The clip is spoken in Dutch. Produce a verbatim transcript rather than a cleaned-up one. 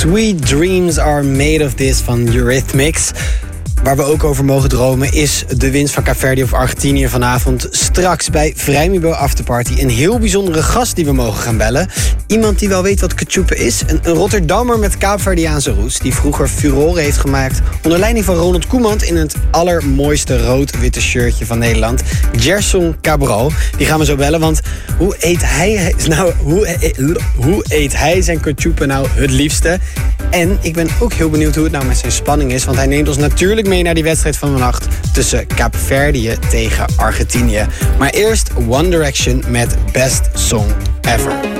Sweet Dreams Are Made of This van Eurythmics. Waar we ook over mogen dromen is de winst van Kaapverdië of Argentinië vanavond. Straks bij Vrijmibo Afterparty een heel bijzondere gast die we mogen gaan bellen. Iemand die wel weet wat cachupa is. Een, een Rotterdammer met Kaapverdiaanse roots die vroeger furore heeft gemaakt onder leiding van Ronald Koeman in het allermooiste rood-witte shirtje van Nederland. Gerson Cabral. Die gaan we zo bellen, want hoe eet hij, nou, hoe, hoe eet hij zijn cachupa nou het liefste? En ik ben ook heel benieuwd hoe het nou met zijn spanning is, want hij neemt ons natuurlijk mee naar die wedstrijd van vannacht tussen Kaapverdië tegen Argentinië. Maar eerst One Direction met Best Song Ever.